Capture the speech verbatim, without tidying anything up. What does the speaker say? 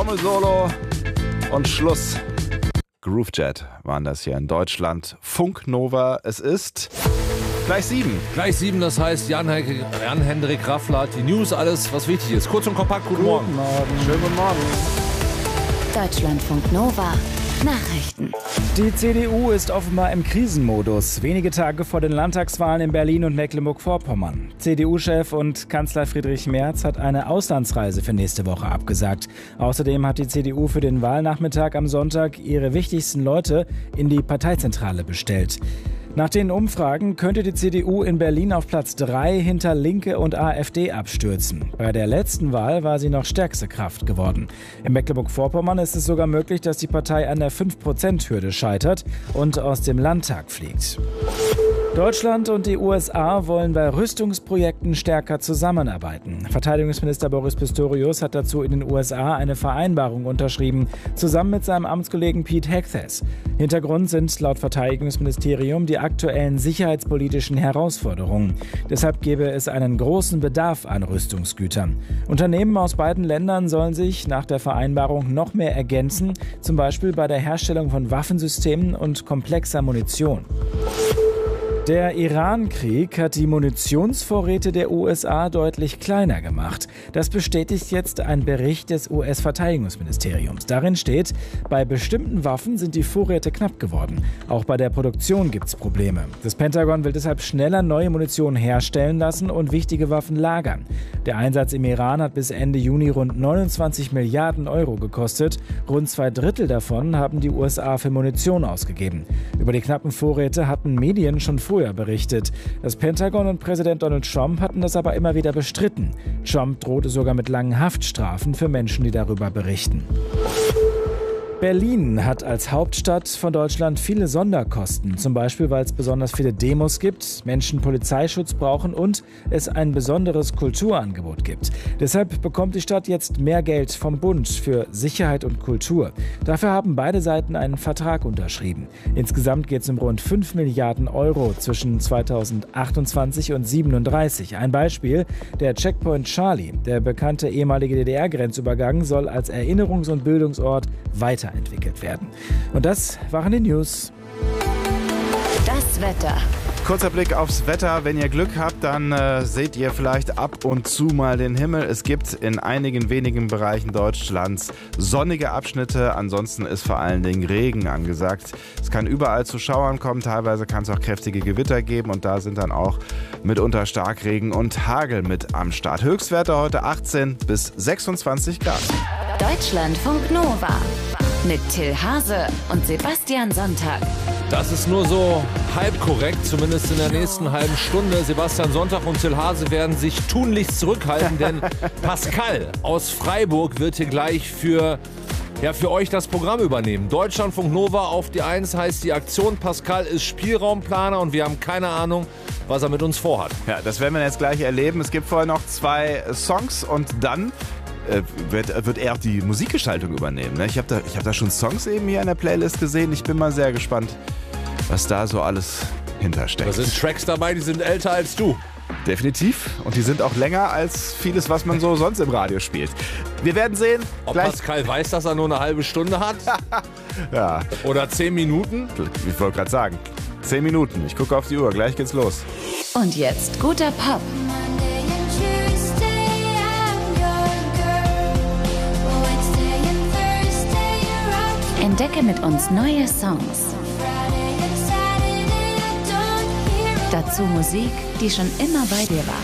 Trommelsolo und Schluss. Groovejet waren das hier in Deutschland. Funk Nova, es ist gleich sieben. Gleich sieben, das heißt Jan-Hendrik Jan Raffler, die News, alles, was wichtig ist. Kurz und kompakt, guten, guten Morgen. Morgen. Schönen guten Morgen. Deutschlandfunk Nova. Nachrichten. Die C D U ist offenbar im Krisenmodus. Wenige Tage vor den Landtagswahlen in Berlin und Mecklenburg-Vorpommern. C D U-Chef und Kanzler Friedrich Merz hat eine Auslandsreise für nächste Woche abgesagt. Außerdem hat die C D U für den Wahlnachmittag am Sonntag ihre wichtigsten Leute in die Parteizentrale bestellt. Nach den Umfragen könnte die C D U in Berlin auf Platz drei hinter Linke und AfD abstürzen. Bei der letzten Wahl war sie noch stärkste Kraft geworden. In Mecklenburg-Vorpommern ist es sogar möglich, dass die Partei an der fünf Prozent Hürde scheitert und aus dem Landtag fliegt. Deutschland und die U S A wollen bei Rüstungsprojekten stärker zusammenarbeiten. Verteidigungsminister Boris Pistorius hat dazu in den U S A eine Vereinbarung unterschrieben, zusammen mit seinem Amtskollegen Pete Hegseth. Hintergrund sind laut Verteidigungsministerium die aktuellen sicherheitspolitischen Herausforderungen. Deshalb gäbe es einen großen Bedarf an Rüstungsgütern. Unternehmen aus beiden Ländern sollen sich nach der Vereinbarung noch mehr ergänzen, zum Beispiel bei der Herstellung von Waffensystemen und komplexer Munition. Der Iran-Krieg hat die Munitionsvorräte der U S A deutlich kleiner gemacht. Das bestätigt jetzt ein Bericht des U S-Verteidigungsministeriums. Darin steht, bei bestimmten Waffen sind die Vorräte knapp geworden. Auch bei der Produktion gibt es Probleme. Das Pentagon will deshalb schneller neue Munition herstellen lassen und wichtige Waffen lagern. Der Einsatz im Iran hat bis Ende Juni rund neunundzwanzig Milliarden Euro gekostet. Rund zwei Drittel davon haben die U S A für Munition ausgegeben. Über die knappen Vorräte hatten Medien schon früher berichtet. Das Pentagon und Präsident Donald Trump hatten das aber immer wieder bestritten. Trump drohte sogar mit langen Haftstrafen für Menschen, die darüber berichten. Berlin hat als Hauptstadt von Deutschland viele Sonderkosten, zum Beispiel weil es besonders viele Demos gibt, Menschen Polizeischutz brauchen und es ein besonderes Kulturangebot gibt. Deshalb bekommt die Stadt jetzt mehr Geld vom Bund für Sicherheit und Kultur. Dafür haben beide Seiten einen Vertrag unterschrieben. Insgesamt geht es um rund fünf Milliarden Euro zwischen zweitausendachtundzwanzig und siebenunddreißig. Ein Beispiel, der Checkpoint Charlie, der bekannte ehemalige D D R-Grenzübergang, soll als Erinnerungs- und Bildungsort weiter entwickelt werden. Und das waren die News. Das Wetter. Kurzer Blick aufs Wetter. Wenn ihr Glück habt, dann äh, seht ihr vielleicht ab und zu mal den Himmel. Es gibt in einigen wenigen Bereichen Deutschlands sonnige Abschnitte. Ansonsten ist vor allen Dingen Regen angesagt. Es kann überall zu Schauern kommen. Teilweise kann es auch kräftige Gewitter geben. Und da sind dann auch mitunter Starkregen und Hagel mit am Start. Höchstwerte heute achtzehn bis sechsundzwanzig Grad. Deutschlandfunk Nova. Mit Till Hase und Sebastian Sonntag. Das ist nur so halb korrekt, zumindest in der nächsten halben Stunde. Sebastian Sonntag und Till Hase werden sich tunlichst zurückhalten, denn Pascal aus Freiburg wird hier gleich für, ja, für euch das Programm übernehmen. Deutschlandfunk Nova auf die eins heißt die Aktion. Pascal ist Spielraumplaner und wir haben keine Ahnung, was er mit uns vorhat. Ja, das werden wir jetzt gleich erleben. Es gibt vorher noch zwei Songs und dann Äh, wird, wird er auch die Musikgestaltung übernehmen. Ne? Ich habe da, ich hab da schon Songs eben hier in der Playlist gesehen. Ich bin mal sehr gespannt, was da so alles hintersteckt. Da sind Tracks dabei, die sind älter als du. Definitiv. Und die sind auch länger als vieles, was man so sonst im Radio spielt. Wir werden sehen. Ob gleich Pascal weiß, dass er nur eine halbe Stunde hat? Ja. Oder zehn Minuten? Ich wollte gerade sagen, zehn Minuten. Ich gucke auf die Uhr. Gleich geht's los. Und jetzt guter Pop. Entdecke mit uns neue Songs. Dazu Musik, die schon immer bei dir war.